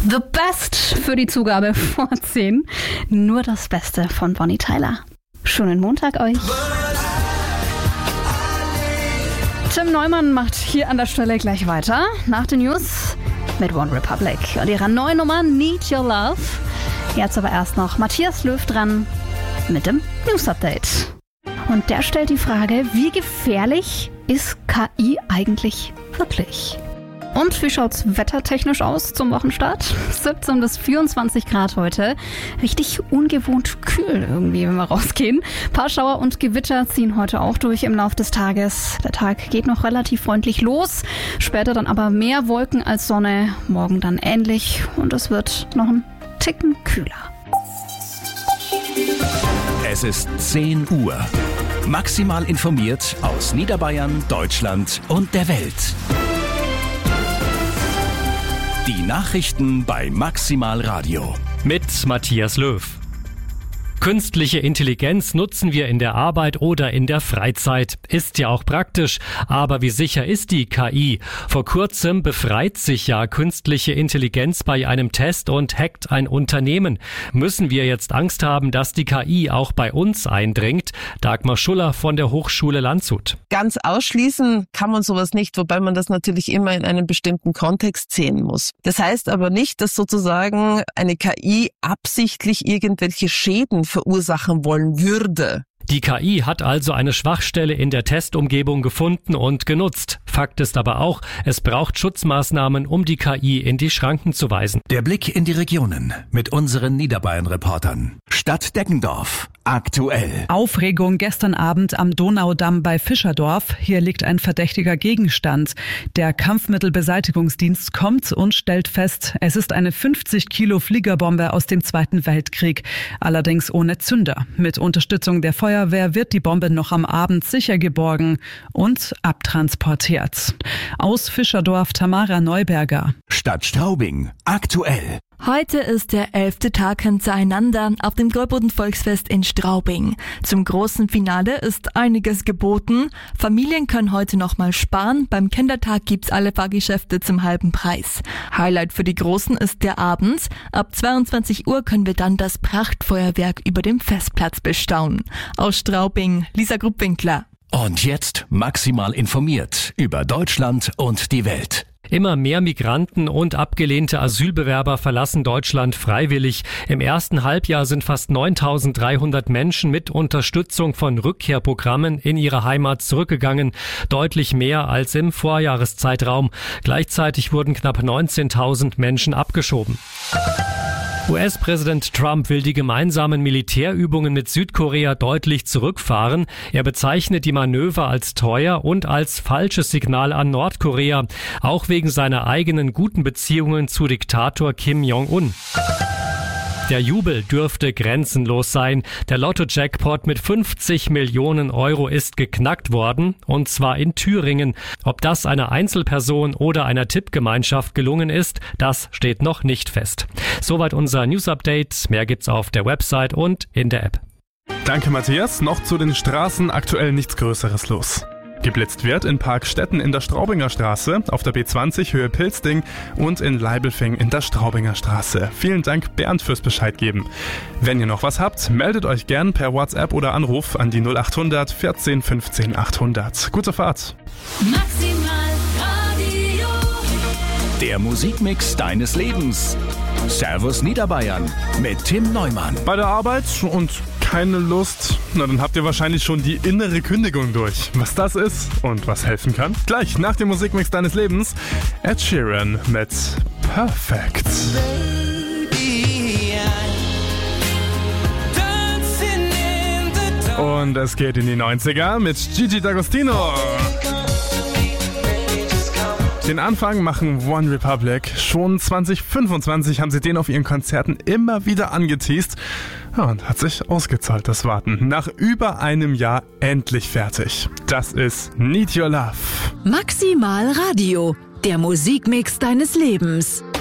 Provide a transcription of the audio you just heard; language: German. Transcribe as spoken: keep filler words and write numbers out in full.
The Best für die Zugabe vor zehn. Nur das Beste von Bonnie Tyler. Schönen Montag euch. Tim Neumann macht hier an der Stelle gleich weiter. Nach den News mit One Republic und ihrer neuen Nummer Need Your Love. Jetzt aber erst noch Matthias Löw dran mit dem News Update. Und der stellt die Frage, wie gefährlich ist K I eigentlich wirklich? Und wie schaut's wettertechnisch aus zum Wochenstart? siebzehn bis vierundzwanzig Grad heute. Richtig ungewohnt kühl irgendwie, wenn wir rausgehen. Ein paar Schauer und Gewitter ziehen heute auch durch im Laufe des Tages. Der Tag geht noch relativ freundlich los. Später dann aber mehr Wolken als Sonne. Morgen dann ähnlich. Und es wird noch ein Ticken kühler. Es ist zehn Uhr. Maximal informiert aus Niederbayern, Deutschland und der Welt. Die Nachrichten bei Maximal Radio. Mit Matthias Löw. Künstliche Intelligenz nutzen wir in der Arbeit oder in der Freizeit. Ist ja auch praktisch. Aber wie sicher ist die K I? Vor kurzem befreit sich ja künstliche Intelligenz bei einem Test und hackt ein Unternehmen. Müssen wir jetzt Angst haben, dass die K I auch bei uns eindringt? Dagmar Schuller von der Hochschule Landshut. Ganz ausschließen kann man sowas nicht, wobei man das natürlich immer in einem bestimmten Kontext sehen muss. Das heißt aber nicht, dass sozusagen eine K I absichtlich irgendwelche Schäden verursachen wollen würde. Die K I hat also eine Schwachstelle in der Testumgebung gefunden und genutzt. Fakt ist aber auch, es braucht Schutzmaßnahmen, um die K I in die Schranken zu weisen. Der Blick in die Regionen mit unseren Niederbayern-Reportern. Stadt Deggendorf. Aktuell. Aufregung gestern Abend am Donaudamm bei Fischerdorf. Hier liegt ein verdächtiger Gegenstand. Der Kampfmittelbeseitigungsdienst kommt und stellt fest, es ist eine fünfzig Kilo Fliegerbombe aus dem Zweiten Weltkrieg. Allerdings ohne Zünder. Mit Unterstützung der Feuerwehr wird die Bombe noch am Abend sicher geborgen und abtransportiert. Aus Fischerdorf Tamara Neuberger. Stadt Straubing. Aktuell. Heute ist der elfte Tag hintereinander auf dem Grauboden-Volksfest in Straubing. Zum großen Finale ist einiges geboten. Familien können heute noch mal sparen. Beim Kindertag gibt's alle Fahrgeschäfte zum halben Preis. Highlight für die Großen ist der Abend. Ab zweiundzwanzig Uhr können wir dann das Prachtfeuerwerk über dem Festplatz bestaunen. Aus Straubing, Lisa Gruppwinkler. Und jetzt maximal informiert über Deutschland und die Welt. Immer mehr Migranten und abgelehnte Asylbewerber verlassen Deutschland freiwillig. Im ersten Halbjahr sind fast neuntausenddreihundert Menschen mit Unterstützung von Rückkehrprogrammen in ihre Heimat zurückgegangen. Deutlich mehr als im Vorjahreszeitraum. Gleichzeitig wurden knapp neunzehntausend Menschen abgeschoben. U S-Präsident Trump will die gemeinsamen Militärübungen mit Südkorea deutlich zurückfahren. Er bezeichnet die Manöver als teuer und als falsches Signal an Nordkorea, auch wegen seiner eigenen guten Beziehungen zu Diktator Kim Jong-un. Der Jubel dürfte grenzenlos sein. Der Lotto-Jackpot mit fünfzig Millionen Euro ist geknackt worden, und zwar in Thüringen. Ob das einer Einzelperson oder einer Tippgemeinschaft gelungen ist, das steht noch nicht fest. Soweit unser News-Update. Mehr gibt's auf der Website und in der App. Danke, Matthias. Noch zu den Straßen aktuell nichts Größeres los. Geblitzt wird in Parkstetten in der Straubinger Straße, auf der B zwanzig Höhe Pilzding und in Leibelfing in der Straubinger Straße. Vielen Dank, Bernd, fürs Bescheid geben. Wenn ihr noch was habt, meldet euch gern per WhatsApp oder Anruf an die null achthundert vierzehn fünfzehn achthundert. Gute Fahrt. Maximal Radio. Der Musikmix deines Lebens. Servus Niederbayern mit Tim Neumann. Bei der Arbeit und keine Lust? Na, dann habt ihr wahrscheinlich schon die innere Kündigung durch. Was das ist und was helfen kann? Gleich nach dem Musikmix deines Lebens. Ed Sheeran mit Perfect. Und es geht in die neunziger mit Gigi D'Agostino. Den Anfang machen One Republic. Schon zwanzig fünfundzwanzig haben sie den auf ihren Konzerten immer wieder angeteast. Ja, und hat sich ausgezahlt, das Warten. Nach über einem Jahr endlich fertig. Das ist Need Your Love. Maximal Radio, der Musikmix deines Lebens.